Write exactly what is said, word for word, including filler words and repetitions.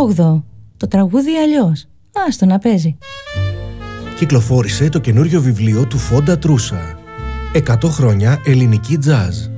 όγδοο. Το τραγούδι αλλιώς. Άστο να παίζει. Κυκλοφόρησε το καινούριο βιβλίο του Φόντα Τρούσα. εκατό χρόνια ελληνική τζαζ.